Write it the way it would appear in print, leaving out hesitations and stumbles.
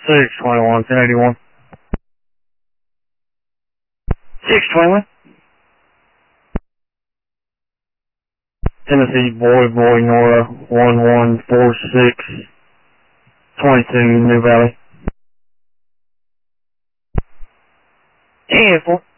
621, 1081. 621. Tennessee Boy Nora 114622 New Valley. 10-4.